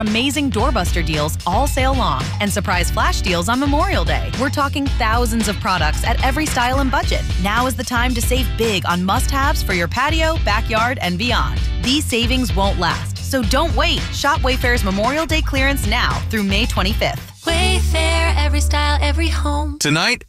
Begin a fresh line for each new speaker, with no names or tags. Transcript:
Amazing doorbuster deals all sale long and surprise flash deals on Memorial Day. We're talking thousands of products at every style and budget. Now is the time to save big on must-haves for your patio, backyard, and beyond. These savings won't last, so don't wait. Shop Wayfair's Memorial Day clearance now through May 25th.
Wayfair, every style, every home.
Tonight,